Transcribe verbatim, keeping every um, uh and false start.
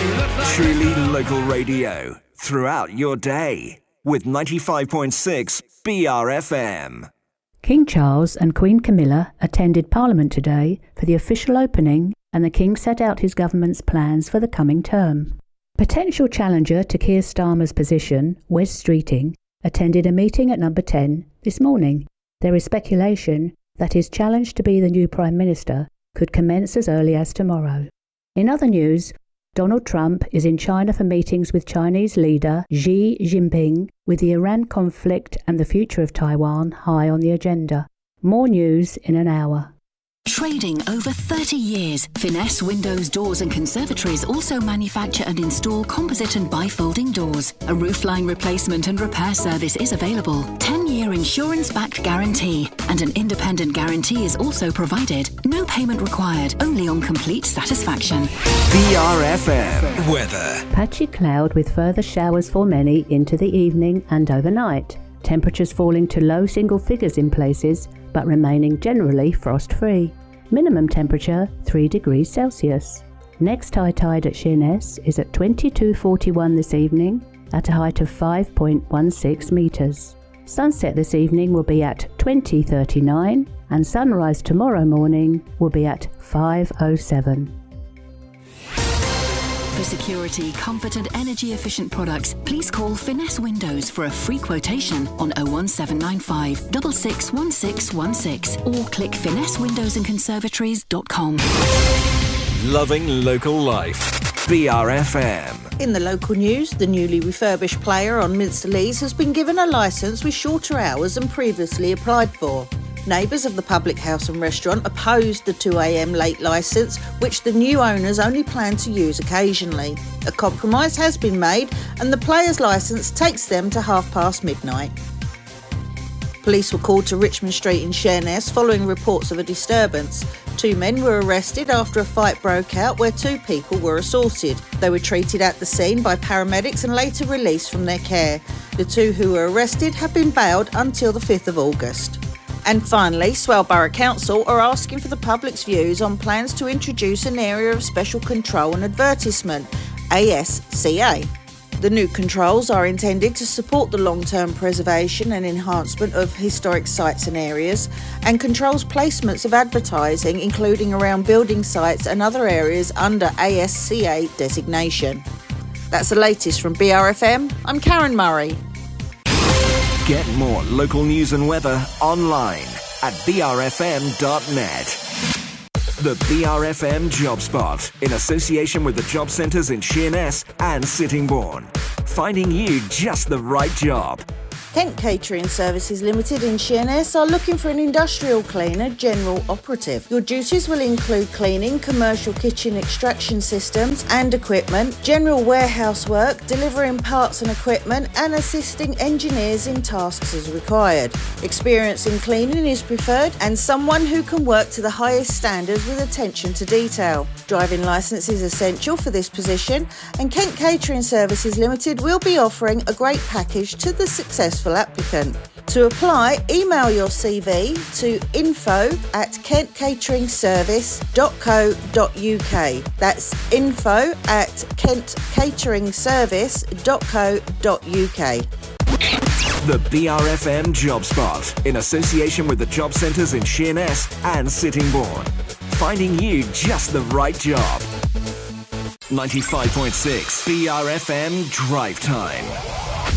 Truly local radio throughout your day with ninety-five point six B R F M. King Charles and Queen Camilla attended Parliament today for the official opening, and the King set out his government's plans for the coming term. Potential challenger to Keir Starmer's position, Wes Streeting, attended a meeting at Number ten this morning. There is speculation that his challenge to be the new Prime Minister could commence as early as tomorrow. In other news, Donald Trump is in China for meetings with Chinese leader Xi Jinping, with the Iran conflict and the future of Taiwan high on the agenda. More news in an hour. Trading over thirty years, Finesse Windows, Doors and Conservatories also manufacture and install composite and bifolding doors. A roofline replacement and repair service is available. ten-year insurance-backed guarantee, and an independent guarantee is also provided. No payment required, only on complete satisfaction. B R F M weather. Patchy cloud with further showers for many into the evening and overnight. Temperatures falling to low single figures in places, but remaining generally frost-free. Minimum temperature three degrees Celsius. Next high tide at Sheerness is at twenty-two forty-one this evening at a height of five point one six metres. Sunset this evening will be at twenty thirty-nine and sunrise tomorrow morning will be at five oh seven. For security, comfort and energy-efficient products, please call Finesse Windows for a free quotation on oh one seven nine five, six six one six one six or click finesse windows and conservatories dot com. Loving local life. B R F M. In the local news, the newly refurbished player on Minster Leys has been given a licence with shorter hours than previously applied for. Neighbours of the public house and restaurant opposed the two a m late licence, which the new owners only plan to use occasionally. A compromise has been made and the player's licence takes them to half past midnight. Police were called to Richmond Street in Sheerness following reports of a disturbance. Two men were arrested after a fight broke out where two people were assaulted. They were treated at the scene by paramedics and later released from their care. The two who were arrested have been bailed until the fifth of August. And finally, Swale Borough Council are asking for the public's views on plans to introduce an area of special control and advertisement, A S C A. The new controls are intended to support the long-term preservation and enhancement of historic sites and areas, and controls placements of advertising, including around building sites and other areas under A S C A designation. That's the latest from B R F M. I'm Karen Murray. Get more local news and weather online at b r f m dot net. The B R F M Job Spot, in association with the job centres in Sheerness and Sittingbourne. Finding you just the right job. Kent Catering Services Limited in Sheerness are looking for an industrial cleaner general operative. Your duties will include cleaning commercial kitchen extraction systems and equipment, general warehouse work, delivering parts and equipment, and assisting engineers in tasks as required. Experience in cleaning is preferred, and someone who can work to the highest standards with attention to detail. Driving licence is essential for this position, and Kent Catering Services Limited will be offering a great package to the successful applicant. To apply, email your C V to info at kent catering service dot co dot uk. That's info at kent catering service dot co dot uk. The B R F M Job Spot, in association with the job centres in Sheerness and Sittingbourne. Finding you just the right job. ninety-five point six B R F M Drive Time.